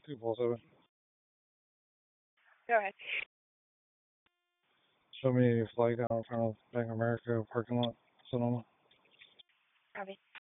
247. Go ahead. Show me a flag down in front of Bank of America parking lot, Sonoma. Copy.